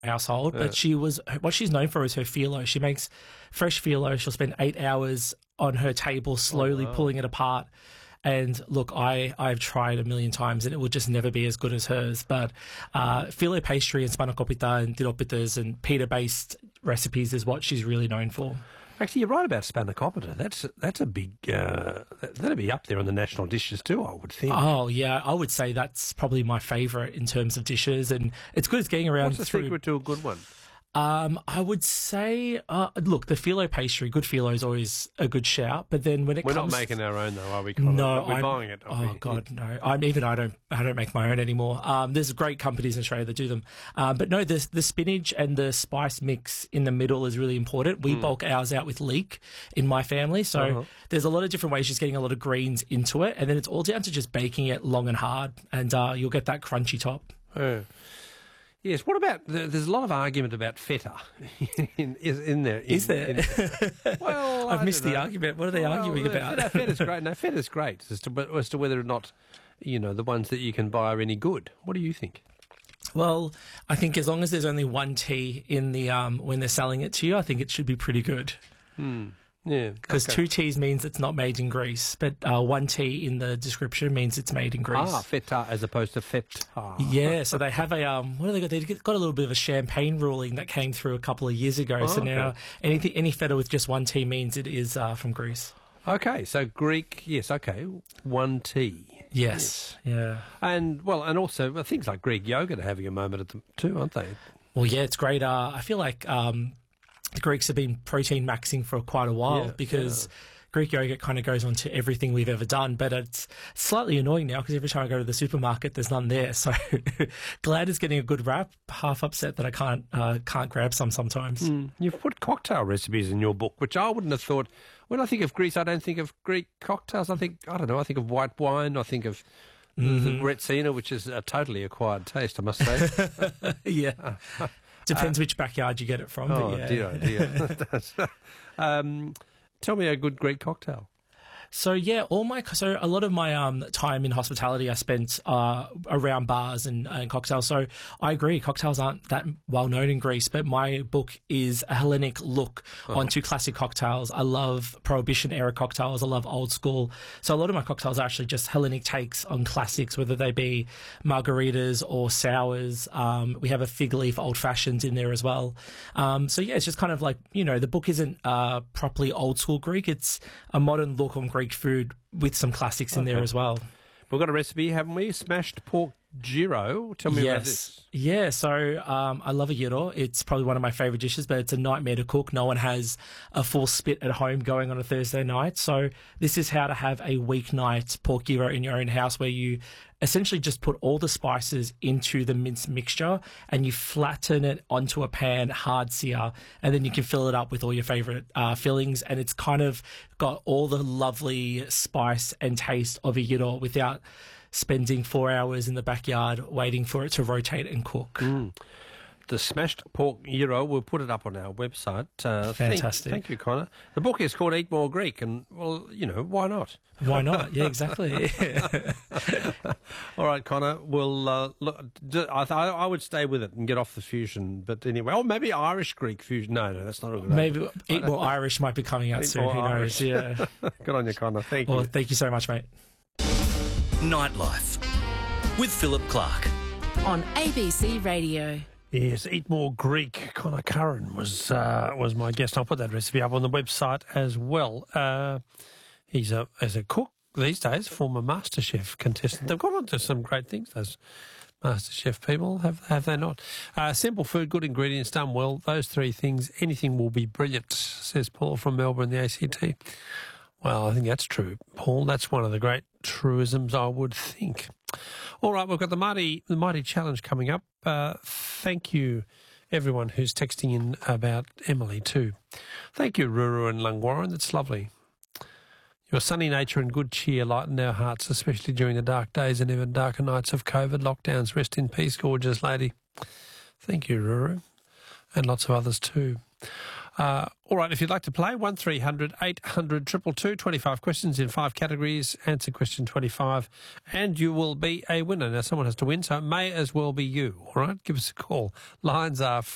household, but what she's known for is her phyllo. She makes fresh phyllo. She'll spend 8 hours on her table slowly pulling it apart. And look, I've tried a million times and it will just never be as good as hers. But phyllo pastry and spanakopita and tiropitas and pita-based recipes is what she's really known for. Actually, you're right about spanakopita. That's a big... that'd be up there on the national dishes too, I would think. Oh, yeah. I would say that's probably my favourite in terms of dishes. And it's good as getting around. What's the secret to a good one? I would say, look, the phyllo pastry, good phyllo is always a good shout. But then when we're not making our own though, are we? Colin? No, we're buying it. Oh God, no! I don't make my own anymore. There's great companies in Australia that do them, but no, the spinach and the spice mix in the middle is really important. We bulk ours out with leek in my family, so there's a lot of different ways just getting a lot of greens into it, and then it's all down to just baking it long and hard, and you'll get that crunchy top. Yes. What about? There's a lot of argument about feta in there. Is there? Well, I've missed the argument. What are they arguing about? Feta's great. No, feta's great as to whether or not the ones that you can buy are any good. What do you think? Well, I think as long as there's only one tea in the when they're selling it to you, I think it should be pretty good. Yeah, because 2 T's means it's not made in Greece, but 1 T in the description means it's made in Greece. Feta as opposed to feta. Yeah, so they have a what do they got? They got a little bit of a champagne ruling that came through a couple of years ago. So now any feta with just 1 T means it is from Greece. Okay, so Greek, yes, okay, 1 T. Yes, yeah, and also things like Greek yogurt are having a moment at them too, aren't they? Well, yeah, it's great. I feel like the Greeks have been protein maxing for quite a while because Greek yogurt kind of goes on to everything we've ever done, but it's slightly annoying now because every time I go to the supermarket, there's none there. So glad it's getting a good rap. Half upset that I can't grab some sometimes. You've put cocktail recipes in your book, which I wouldn't have thought. When I think of Greece, I don't think of Greek cocktails. I think of white wine. I think of the Retsina, which is a totally acquired taste, I must say. Yeah. Depends which backyard you get it from. Oh, but yeah. dear. Tell me a good Greek cocktail. So yeah, a lot of my time in hospitality I spent around bars and cocktails. So I agree, cocktails aren't that well known in Greece, but my book is a Hellenic look onto classic cocktails. I love Prohibition era cocktails. I love old school. So a lot of my cocktails are actually just Hellenic takes on classics, whether they be margaritas or sours. We have a fig leaf old fashions in there as well. So yeah, it's just kind of like, the book isn't properly old school Greek. It's a modern look on Greek food with some classics in there as well. We've got a recipe, haven't we? Smashed pork gyro. Tell me about this. Yeah, so I love a gyro. It's probably one of my favourite dishes, but it's a nightmare to cook. No one has a full spit at home going on a Thursday night. So this is how to have a weeknight pork gyro in your own house, where you essentially just put all the spices into the minced mixture and you flatten it onto a pan, hard sear, and then you can fill it up with all your favourite fillings, and it's kind of got all the lovely spice and taste of a gyro without spending 4 hours in the backyard waiting for it to rotate and cook. The smashed pork gyro, we'll put it up on our website. Fantastic. Thank you, Connor. The book is called Eat More Greek, and, why not? Why not? Yeah, exactly. All right, Connor, we'll I would stay with it and get off the fusion. But anyway, maybe Irish-Greek fusion. No, that's not a good idea. Maybe Eat More Irish might be coming out soon. Who knows? Yeah. Good on you, Connor. Thank you. Well, thank you so much, mate. Nightlife with Philip Clark on ABC Radio. Yes, Eat More Greek. Connor Curran was my guest. I'll put that recipe up on the website as well. He's as a cook these days, former MasterChef contestant. They've gone on to some great things, those MasterChef people, have they not? Simple food, good ingredients, done well. Those 3 things, anything will be brilliant, says Paul from Melbourne, the ACT. Well, I think that's true, Paul. That's one of the great truisms, I would think. All right, we've got the Mighty Challenge coming up. Thank you, everyone who's texting in about Emily too. Thank you, Ruru and Langwarrin. That's lovely. Your sunny nature and good cheer lighten our hearts, especially during the dark days and even darker nights of COVID lockdowns. Rest in peace, gorgeous lady. Thank you, Ruru. And lots of others too. All right, if you'd like to play, 1300 800 222, 25 questions in 5 categories. Answer question 25 and you will be a winner. Now, someone has to win, so it may as well be you. All right, give us a call. Lines are